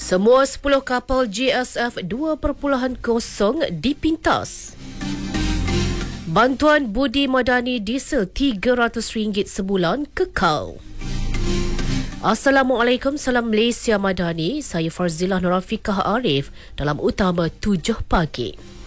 Semua 10 kapal GSF 2.0 dipintas. Bantuan Budi Madani diesel RM300 sebulan kekal. Assalamualaikum, salam Malaysia Madani. Saya Farzilah Nurafiqah Arif dalam Utama 7 Pagi.